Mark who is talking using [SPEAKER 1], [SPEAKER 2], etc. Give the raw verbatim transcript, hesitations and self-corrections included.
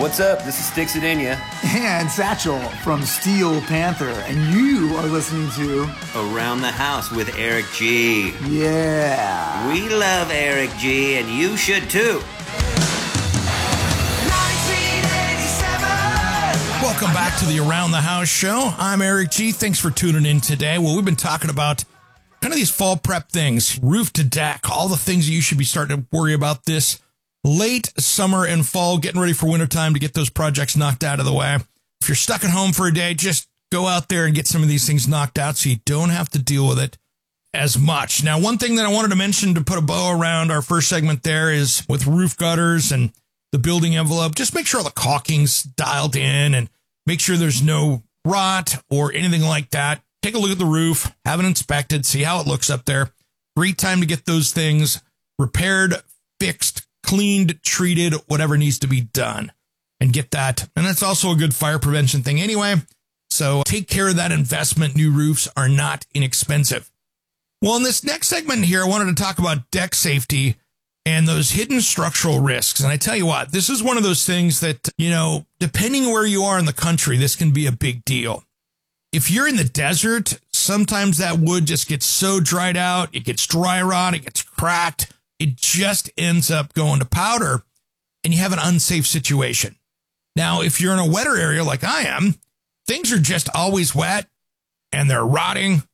[SPEAKER 1] What's up? This is Sticks Adenia.
[SPEAKER 2] And Satchel from Steel Panther. And you are listening to
[SPEAKER 3] Around the House with Eric G.
[SPEAKER 2] Yeah.
[SPEAKER 3] We love Eric G, and you should too.
[SPEAKER 4] Welcome back to the Around the House show. I'm Eric G. Thanks for tuning in today. Well, we've been talking about kind of these fall prep things, roof to deck, all the things that you should be starting to worry about this late summer and fall, getting ready for wintertime to get those projects knocked out of the way. If you're stuck at home for a day, just go out there and get some of these things knocked out so you don't have to deal with it as much. Now, one thing that I wanted to mention to put a bow around our first segment there is with roof gutters and the building envelope, just make sure all the caulking's dialed in and make sure there's no rot or anything like that. Take a look at the roof, have it inspected, see how it looks up there. Great time to get those things repaired, fixed, cleaned, treated, whatever needs to be done, and get that. And that's also a good fire prevention thing anyway. So take care of that investment. New roofs are not inexpensive. Well, in this next segment here, I wanted to talk about deck safety and those hidden structural risks. And I tell you what, this is one of those things that, you know, depending where you are in the country, this can be a big deal. If you're in the desert, sometimes that wood just gets so dried out, it gets dry rot, it gets cracked. It just ends up going to powder, and you have an unsafe situation. Now, if you're in a wetter area like I am, things are just always wet, and they're rotting,